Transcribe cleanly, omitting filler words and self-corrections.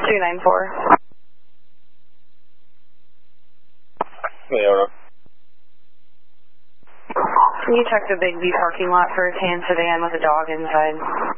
294. Yeah. Can you check the Big V parking lot for a tan sedan with a dog inside?